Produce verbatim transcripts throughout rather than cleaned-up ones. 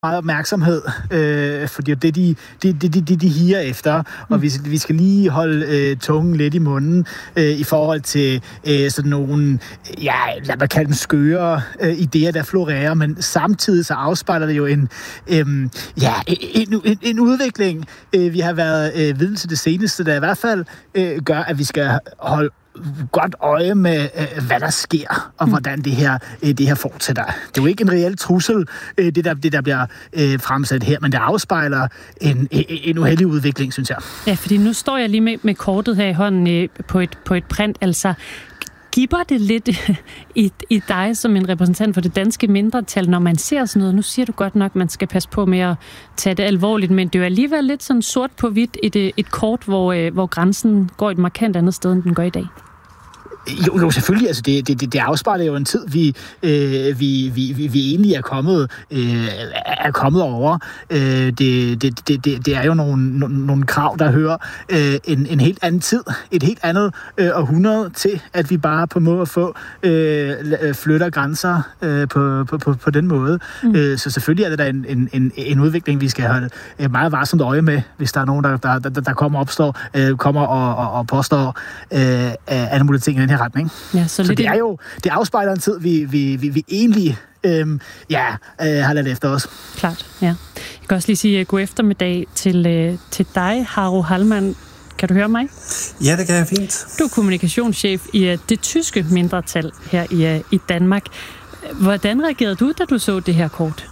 meget opmærksomhed, øh, fordi det de, de, de, de, de higer efter, og vi, vi skal lige holde øh, tungen lidt i munden øh, i forhold til øh, sådan nogle, ja, lad mig kalde dem skøre øh, idéer, der florerer, men samtidig så afspejler det jo en, øh, ja, en, en, en udvikling, øh, vi har været øh, vidne til det seneste, der i hvert fald øh, gør, at vi skal holde godt øje med, øh, hvad der sker, og mm. hvordan det her, øh, det her fortsætter. Det er jo ikke en reel trussel, øh, det, der, det der bliver øh, fremsat her, men det afspejler en, en, en uheldig udvikling, synes jeg. Ja, fordi nu står jeg lige med, med kortet her i hånden øh, på, et, på et print, altså giver det lidt i, i dig som en repræsentant for det danske mindretal, når man ser sådan noget? Nu siger du godt nok, at man skal passe på med at tage det alvorligt, men det er jo alligevel lidt sådan sort på hvidt et, et kort, hvor, hvor grænsen går et markant andet sted, end den gør i dag. Jo, jo, selvfølgelig. Altså, det, det, det afspejler jo en tid, vi, øh, vi, vi, vi egentlig er kommet, øh, er kommet over. Øh, det, det, det, det er jo nogle, nogle krav, der hører øh, en, en helt anden tid, et helt andet øh, århundrede til, at vi bare på måde at få øh, flytter grænser øh, på, på, på, på den måde. Mm. Øh, så selvfølgelig er det da en, en, en udvikling, vi skal holde meget varsomt øje med, hvis der er nogen, der, der, der, der kommer, opstår, øh, kommer og, og, og påstår øh, alle mulige ting i den her retning. Ja, så så det er jo, det afspejler en tid, vi, vi, vi, vi egentlig øhm, ja, øh, har ladt efter os. Klart, ja. Jeg kan også lige sige god eftermiddag til, øh, til dig, Haro Hallmann. Kan du høre mig? Ja, det kan jeg fint. Du er kommunikationschef i uh, det tyske mindretal her i, uh, i Danmark. Hvordan reagerede du, da du så det her kort?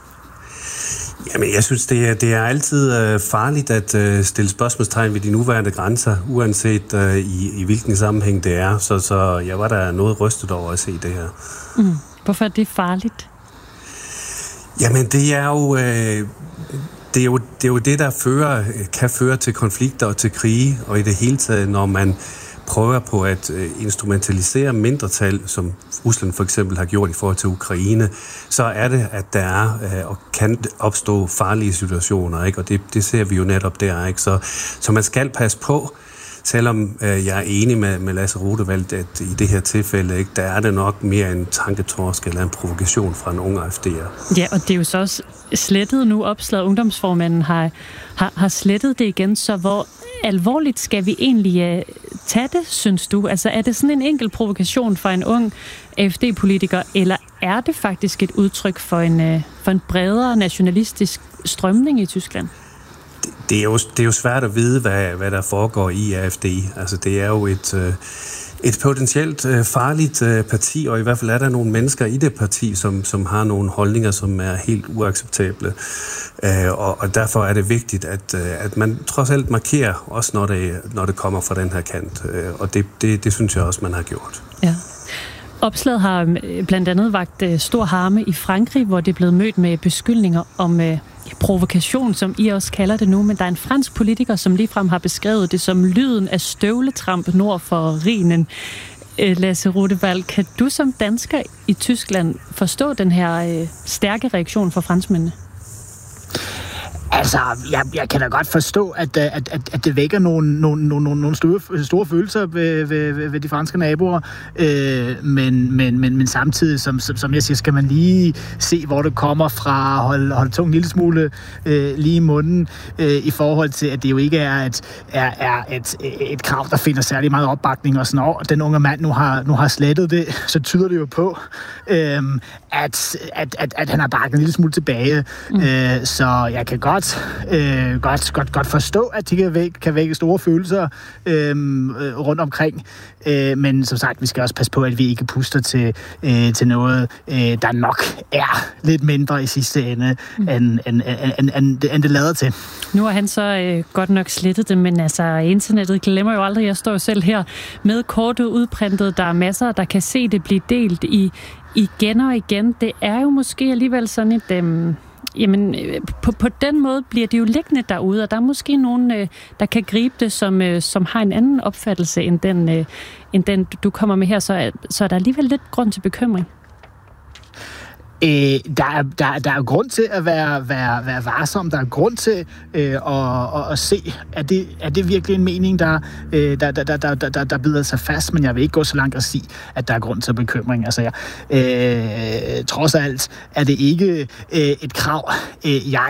Jamen, jeg synes, det er, det er altid øh, farligt at øh, stille spørgsmålstegn ved de nuværende grænser, uanset øh, i, i hvilken sammenhæng det er. Så, så jeg var der noget rystet over at se det her. Mm. Hvorfor er det farligt? Jamen, det er jo... Øh, det er jo det, er jo det der fører, kan føre til konflikter og til krige, og i det hele taget, når man prøver på at øh, instrumentalisere mindretal, som Rusland for eksempel har gjort i forhold til Ukraine, så er det, at der er øh, og kan opstå farlige situationer, ikke? Og det, det ser vi jo netop der, ikke? Så, så man skal passe på, selvom øh, jeg er enig med, med Lasse Rodevald, at i det her tilfælde, ikke, der er det nok mere en tanketorsk eller en provokation fra en ung A F D'er. Ja, og det er jo så også slettet nu, opslaget. Ungdomsformanden har, har, har slettet det igen, så hvor alvorligt skal vi egentlig uh, tage det, synes du? Altså, er det sådan en enkelt provokation for en ung A F D-politiker, eller er det faktisk et udtryk for en, uh, for en bredere nationalistisk strømning i Tyskland? Det, det, er jo, det er jo svært at vide, hvad, hvad der foregår i A F D. Altså, det er jo et... Uh, Et potentielt øh, farligt øh, parti, og i hvert fald er der nogle mennesker i det parti, som, som har nogle holdninger, som er helt uacceptable. Øh, og, og derfor er det vigtigt, at, øh, at man trods alt markerer, også når det, når det kommer fra den her kant. Øh, og det, det, det synes jeg også, man har gjort. Ja. Opslaget har blandt andet vagt stor harme i Frankrig, hvor det er blevet mødt med beskyldninger om øh, provokation, som I også kalder det nu. Men der er en fransk politiker, som ligefrem har beskrevet det som lyden af støvletramp nord for Rhinen. Øh, Lasse Rodevald, kan du som dansker i Tyskland forstå den her øh, stærke reaktion fra franskmændene? Altså, jeg, jeg kan da godt forstå, at, at, at, at det vækker nogle, nogle, nogle, nogle store, store følelser ved, ved, ved de franske naboer, øh, men, men, men, men samtidig, som, som, som jeg siger, skal man lige se, hvor det kommer fra, holde, holde tungen en lille smule øh, lige i munden, øh, i forhold til, at det jo ikke er et, er, er et, et krav, der finder særlig meget opbakning, og sådan over. Den unge mand nu har, nu har slettet det, så tyder det jo på, øh, at, at, at, at han har bakket en lille smule tilbage, mm. øh, så jeg kan godt Øh, godt, godt, godt forstå, at de kan vække, kan vække store følelser øh, rundt omkring. Øh, men som sagt, vi skal også passe på, at vi ikke puster til, øh, til noget, øh, der nok er lidt mindre i sidste ende, mm. end, end, end, end, end det lader til. Nu har han så øh, godt nok slettet det, men altså internettet glemmer jo aldrig. Jeg står jo selv her med kortet udprintet. Der er masser, der kan se det blive delt i igen og igen. Det er jo måske alligevel sådan et... Øh, Jamen, på, på den måde bliver det jo liggende derude, og der er måske nogen, øh, der kan gribe det, som, øh, som har en anden opfattelse, end den, øh, end den du kommer med her, så, så er der alligevel lidt grund til bekymring. Øh, der, er, der, der er grund til at være, være, være varsom. Der er grund til øh, at, at, at se, er det, er det virkelig en mening, der, øh, der, der, der, der, der, der bider sig fast, men jeg vil ikke gå så langt at sige, at der er grund til bekymring. Altså, jeg, øh, trods alt er det ikke øh, et krav, øh, jeg